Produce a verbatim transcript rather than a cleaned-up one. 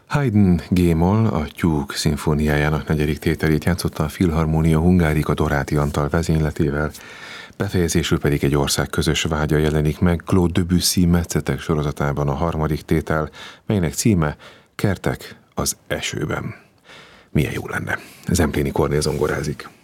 Haydn G-moll, a Tyúk szimfóniájának negyedik tételét játszotta a Filharmonia Hungarica Doráti Antal vezényletével, befejezésül pedig egy ország közös vágya jelenik meg Claude Debussy Metszetek sorozatában a harmadik tétel, melynek címe Kertek az esőben. Milyen jó lenne. Zempléni Kornél zongorázik.